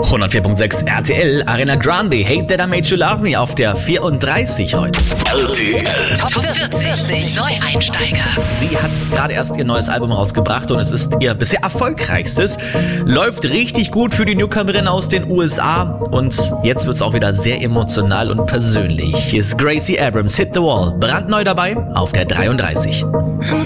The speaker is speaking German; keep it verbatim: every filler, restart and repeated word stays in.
hundertvier Komma sechs R T L, Ariana Grande, Hate That I Made You Love Me auf der vierunddreißig heute. R T L Top vierzig Neueinsteiger. Sie hat gerade erst ihr neues Album rausgebracht und es ist ihr bisher erfolgreichstes. Läuft richtig gut für die Newcomerin aus den U S A und jetzt wird es auch wieder sehr emotional und persönlich. Hier ist Gracie Abrams, Hit the Wall, brandneu dabei auf der dreiunddreißig. I'm